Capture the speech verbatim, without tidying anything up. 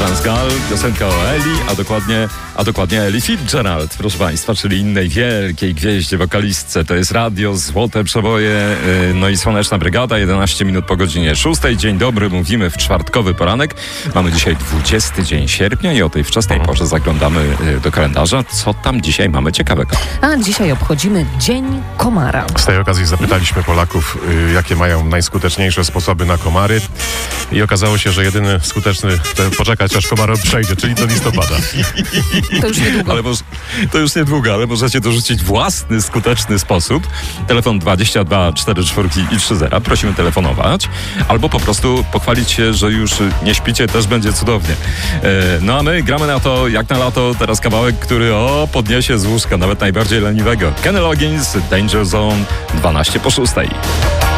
Transgal, piosenka o Eli, a dokładnie, a dokładnie Eli Fitzgerald, proszę Państwa, czyli innej wielkiej gwieździe, wokalistce. To jest radio, złote przeboje, yy, no i Słoneczna Brygada, jedenaście minut po godzinie szóstej. Dzień dobry, mówimy w czwartkowy poranek. Mamy dzisiaj dwudziesty dzień sierpnia i o tej wczesnej porze zaglądamy yy, do kalendarza. Co tam dzisiaj mamy ciekawego? A dzisiaj obchodzimy Dzień Komara. Z tej okazji zapytaliśmy Polaków, yy, jakie mają najskuteczniejsze sposoby na komary i okazało się, że jedyny skuteczny to poczekać, aż komar przejdzie, czyli do listopada. To już niedługo. Ale może, to już niedługo, ale możecie dorzucić własny, skuteczny sposób. Telefon dwadzieścia dwa cztery cztery i trzy zera. Prosimy telefonować. Albo po prostu pochwalić się, że już nie śpicie, też będzie cudownie. E, no a my gramy na to, jak na lato. Teraz kawałek, który o, podniesie z łóżka, nawet najbardziej leniwego. Kenny Loggins, Danger Zone, dwanaście po szóstej.